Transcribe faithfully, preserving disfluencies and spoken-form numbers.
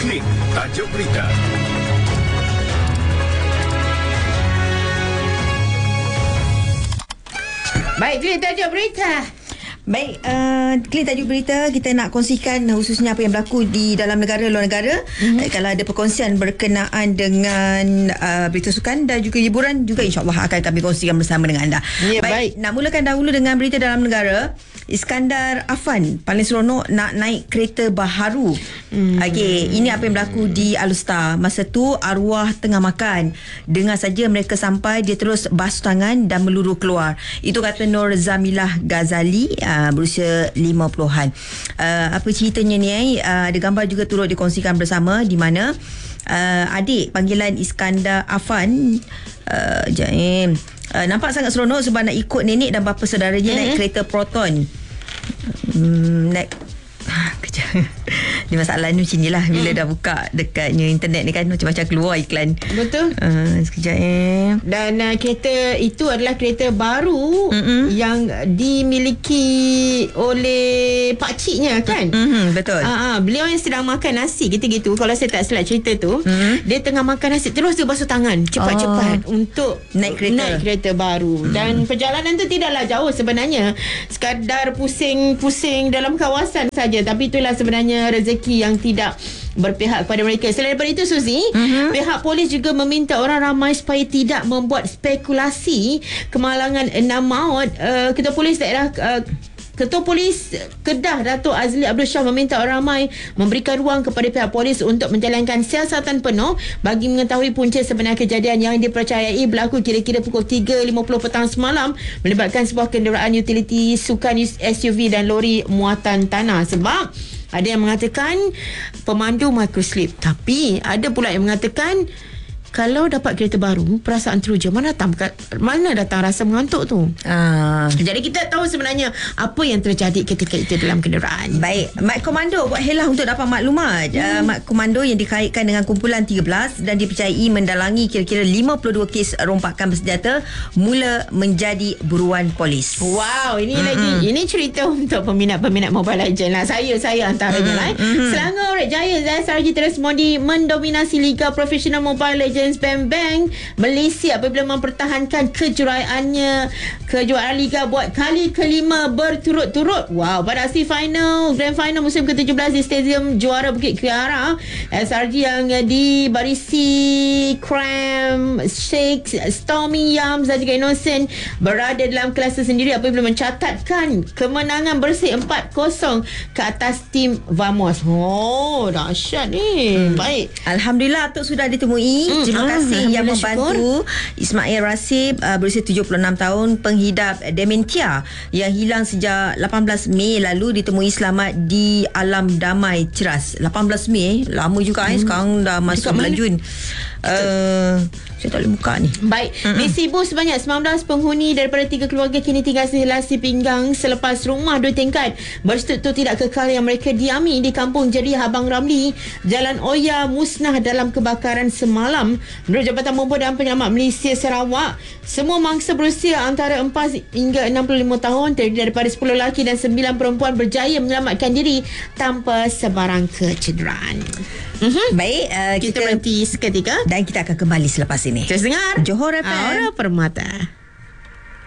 Klik tajuk berita. Baik, klik tajuk berita. Baik, uh, klik tajuk berita, kita nak kongsikan khususnya apa yang berlaku di dalam negara, luar negara. Mm-hmm. Uh, kalau ada perkongsian berkenaan dengan uh, berita sukan dan juga hiburan, juga insyaAllah akan kami kongsikan bersama dengan anda. Ya, baik, baik, nak mulakan dahulu dengan berita dalam negara. Iskandar Afan paling seronok nak naik kereta baharu. Hmm. Okey, ini apa yang berlaku di Alustar. Masa tu arwah tengah makan. Dengar saja mereka sampai, dia terus basuh tangan dan meluru keluar. Itu kata Nur Zamilah Ghazali, uh, berusia lima puluhan. Uh, apa ceritanya ni eh? Uh, ada gambar juga turut dikongsikan bersama di mana uh, adik panggilan Iskandar Afan uh, Jaim Uh, nampak sangat seronok sebab nak ikut nenek dan bapa saudaranya mm-hmm. naik kereta Proton. Hmm, naik kejap. Ni masalah ni macam ni lah. Bila hmm. dah buka dekatnya internet ni kan, macam-macam keluar iklan. Betul. uh, Sekejap eh Dan uh, kereta itu adalah kereta baru mm-hmm. yang dimiliki oleh pakciknya kan. mm-hmm, Betul. uh, uh, Beliau yang sedang makan nasi gitu-gitu. Kalau saya tak silap cerita tu, mm-hmm. dia tengah makan nasi, terus dia basuh tangan cepat-cepat oh. untuk naik kereta, naik kereta baru. mm. Dan perjalanan tu tidaklah jauh sebenarnya, sekadar pusing-pusing dalam kawasan saja. Tapi itulah sebenarnya rezeki yang tidak berpihak kepada mereka. Selain daripada itu, Suzy, mm-hmm. pihak polis juga meminta orang ramai supaya tidak membuat spekulasi kemalangan enam maut. Uh, Ketua Polis Daerah uh, Ketua Polis Kedah Datuk Azli Abdul Shah meminta orang ramai memberikan ruang kepada pihak polis untuk menjalankan siasatan penuh bagi mengetahui punca sebenar kejadian yang dipercayai berlaku kira-kira pukul tiga lima puluh petang semalam, melibatkan sebuah kenderaan utiliti sukan S U V dan lori muatan tanah. Sebab ada yang mengatakan pemandu microslip, tapi ada pula yang mengatakan kalau dapat kereta baru, perasaan teruja. Mana datang, mana datang rasa mengantuk tu? Ah. Jadi kita tahu sebenarnya apa yang terjadi ketika itu dalam kenderaan. Baik, Mat Komando buat helah untuk dapat maklumat. Hmm. Uh, Mat Komando yang dikaitkan dengan kumpulan tiga belas dan dipercayai mendalangi kira-kira lima puluh dua kes rompakan bersenjata mula menjadi buruan polis. Wow, ini hmm. lagi ini cerita untuk peminat-peminat Mobile Legends lah. Saya saya antaranya hmm. lah. Eh. Hmm. Selangor Red Giants S R G terus mendominasi Liga Profesional Mobile Legends Bang Bang Malaysia apabila mempertahankan kejuraannya kejuaraan Liga buat kali kelima berturut-turut. Wow, pada aksi final Grand Final musim ke tujuh belas di Stadium Juara Bukit Kiara, S R G yang dibarisi Cram, Shakes, Stormy Yams dan juga Innocent berada dalam kelas sendiri apabila mencatatkan kemenangan bersih empat kosong ke atas tim Vamos. Oh, dahsyat ni. hmm. Baik, Alhamdulillah Atuk sudah ditemui. hmm. Terima kasih yang membantu. Syukur. Ismail Rasib uh, berusia tujuh puluh enam tahun, penghidap dementia yang hilang sejak lapan belas Mei lalu, ditemui selamat di Alam Damai Ceras. lapan belas Mei lama juga. hmm. eh sekarang dah masuk bulan Jun. uh, Saya tak boleh buka ni. Baik, mm-hmm. di Sibu sebanyak sembilan belas penghuni daripada tiga keluarga kini tinggal selasi pinggang selepas rumah dua tingkat berstruktur tidak kekal yang mereka diami di Kampung Jadi Habang Ramli, Jalan Oya musnah dalam kebakaran semalam. Menurut Jabatan Bomba dan Penyelamat Malaysia Sarawak, semua mangsa berusia antara empat hingga enam puluh lima tahun terdiri daripada sepuluh lelaki dan sembilan perempuan berjaya menyelamatkan diri tanpa sebarang kecederaan. Mm-hmm. Baik, uh, kita, kita berhenti seketika dan kita akan kembali selepas ini. Terus dengar Johor F M, Aura Permata.